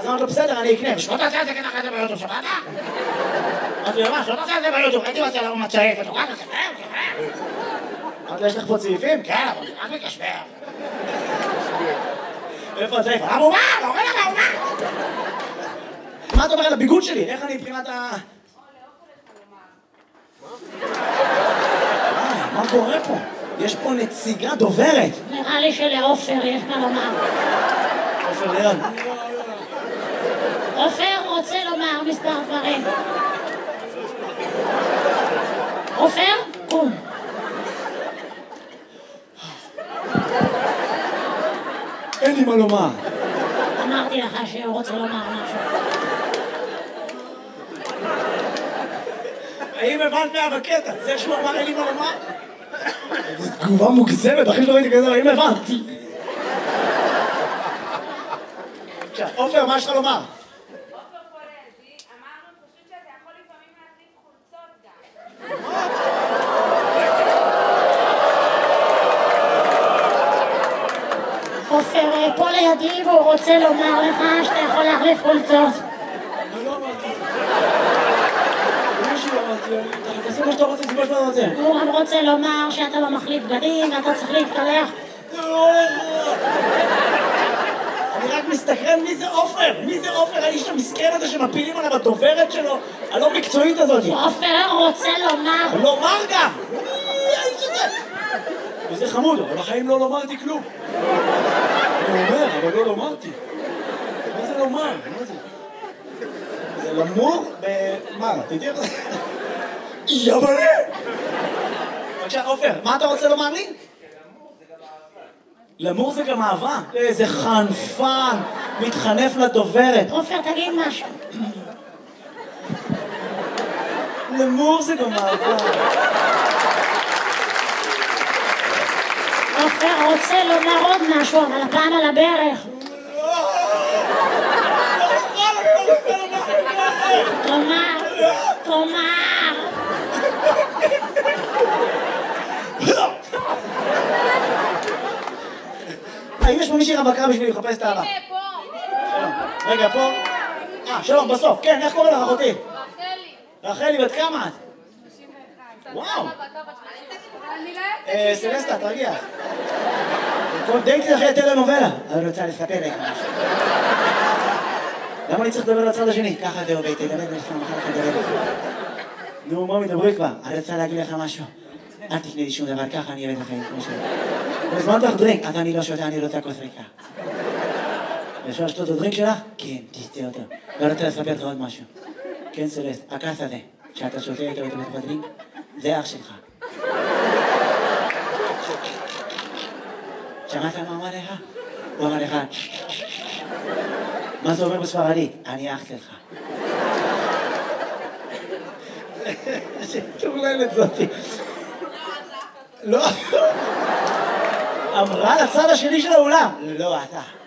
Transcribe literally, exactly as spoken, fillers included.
אז אמרת לו, בסדר, אני אקנה, ושלא תעשה את זה ככה את זה ביוטיוב, שבאת? אמרתי לו, מה, שלא תעשה את זה ביוטיוב, הייתי רוצה לראות מצעיף, ותוכל לספר, ספר. אמרתי לו, יש לך פה צעיפים? כן, אבל רק מקשבר. איפה הצעיף? המומה, לא רואה לך המומה. מה אתה אומר על הביגוד שלי? איך אני מבחינת ה... מה קורה פה? יש פה נציגה דוברת. נראה לי שלעופר יש מה לומר. עופר ליד. עופר רוצה לומר מספר דברים. עופר, קום. אין לי מה לומר. אמרתי לך שהוא רוצה לומר משהו. האם הבנת מה בקטע? זה שהוא אמר אין לי מה לומר? זו תגובה מוגזמת, אחי שלא ראיתי כזה, האם הבנתי? עכשיו, עופר, מה יש לך לומר? עופר פה לידי, אמרנו פשוט שאתה יכול לפעמים להחליף חולצות גם. עופר פה לידי והוא רוצה לומר לך שאתה יכול להחליף חולצות. אני לא אמרתי. אני לא אמרתי. תעשה מה שאתה רוצה, זה מה שאתה רוצה. הוא גם רוצה לומר שאתה לא מחליף בגדים ואתה צריך להתקלח. אני רק מסתכרן מי זה עופר? מי זה עופר? האיש המסכן הזה שמפילים עליו הדוברת שלו, הלא מקצועית הזאת. עופר רוצה לומר. לומר גם! מי האיש הזה? וזה חמוד, אבל בחיים לא לומרתי כלום. אני אומר, אבל לא לומרתי. מה זה לומר? מה זה? זה למור ב... מה? תדעי איך זה? יבלה! בבקשה, עופר, מה אתה רוצה לומר לי? למור זה גם אהבה. איזה חנפן, מתחנף לדוברת. עופר, תגיד משהו. למור זה גם אהבה. עופר רוצה לומר עוד משהו, אבל הפעם על הברך. תאמר, תאמר. האם יש פה מישהי רווקה בשביל לחפש את האהבה? הנה, פה. רגע, פה. אה, שלום, בסוף. כן, איך קוראים לך אחותי? רחלי. רחלי, בת כמה את? שלושים ואחת. וואו. אני לא אה, סלסטה, תרגיע. כל דייטי אחרי טלנובלה. אני רוצה לספר לך משהו. למה אני צריך לדבר לצד השני? ככה זהו, ביי, תדבר לך, מחר לך לדבר לך. נו, מה מדברי כבר? אני רוצה להגיד לך משהו. אל תפני לי שום דבר, ככה אני אביא את החיים כמו שלי. הזמנת לך דרינק, אז אני לא שותה, אני רוצה כוס ריקה. אפשר לשתות את הדרינק שלך? כן, תשתה אותו. לא רוצה לספר לך עוד משהו. כן, סלסט, הכעס הזה, שאתה שותה איתו בתוך הדרינק, זה אח שלך. שמעת מה אמר לך? הוא אמר לך, מה זה אומר בספרדית? אני אח שלך. שטורללת זאתי. לא. אמרה לצד השני של האולם. לא, אתה.